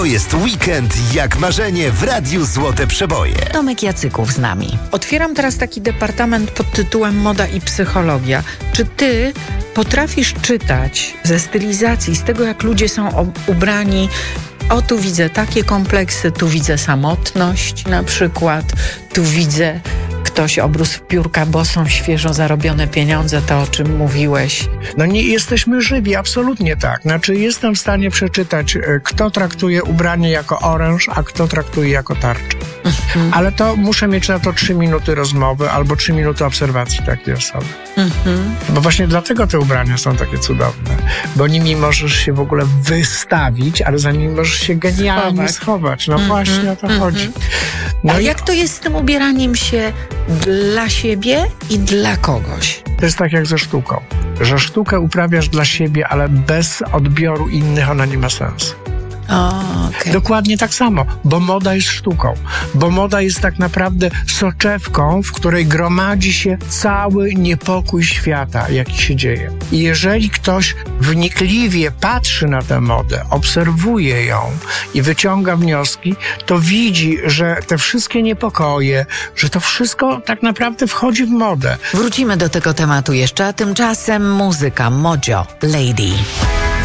jest weekend jak marzenie w Radiu Złote Przeboje. Tomek Jacyków z nami. Otwieram teraz taki departament pod tytułem Moda i psychologia. Czy ty potrafisz czytać ze stylizacji, z tego jak ludzie są ubrani? O, tu widzę takie kompleksy, tu widzę samotność na przykład, tu widzę ktoś obrósł w piórka, bo są świeżo zarobione pieniądze, to o czym mówiłeś. No nie jesteśmy żywi, absolutnie tak. Znaczy jestem w stanie przeczytać, kto traktuje ubranie jako oręż, a kto traktuje jako tarczę. Ale to muszę mieć na to 3 minuty rozmowy albo 3 minuty obserwacji takiej osoby. Bo właśnie dlatego te ubrania są takie cudowne. Bo nimi możesz się w ogóle wystawić, ale za nimi możesz się genialnie schować. No właśnie o to chodzi. No a jak to jest z tym ubieraniem się dla siebie i dla kogoś? To jest tak jak ze sztuką. Że sztukę uprawiasz dla siebie, ale bez odbioru innych ona nie ma sensu. Okay. Dokładnie tak samo, bo moda jest sztuką, bo moda jest tak naprawdę soczewką, w której gromadzi się cały niepokój świata, jaki się dzieje. I jeżeli ktoś wnikliwie patrzy na tę modę, obserwuje ją i wyciąga wnioski, to widzi, że te wszystkie niepokoje, że to wszystko tak naprawdę wchodzi w modę. Wrócimy do tego tematu jeszcze, a tymczasem muzyka Mojo Lady.